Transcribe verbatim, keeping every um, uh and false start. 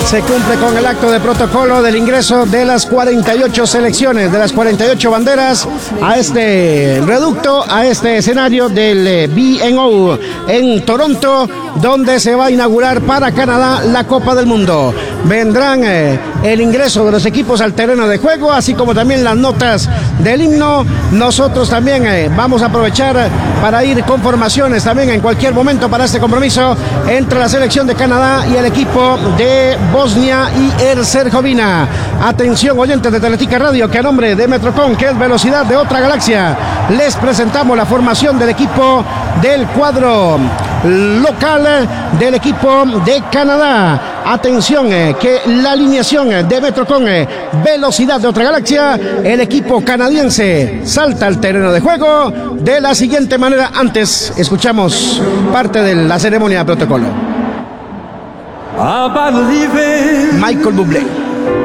se cumple con el acto de protocolo del ingreso de las cuarenta y ocho selecciones, de las cuarenta y ocho banderas a este reducto, a este escenario del B and O en Toronto, donde se va a inaugurar para Canadá la Copa del Mundo. Vendrán eh, el ingreso de los equipos al terreno de juego, así como también las notas del himno. Nosotros también eh, vamos a aprovechar para ir con formaciones también en cualquier momento para este compromiso entre la selección de Canadá y el equipo de Bosnia y Herzegovina. Atención, oyentes de Teletica Radio, que a nombre de Metrocom, que es velocidad de otra galaxia, les presentamos la formación del equipo del cuadro local del equipo de Canadá. Atención, eh, que la alineación de Metrocom, eh, velocidad de otra galaxia, el equipo canadiense salta al terreno de juego de la siguiente manera. Antes escuchamos parte de la ceremonia de protocolo. Michael Bublé.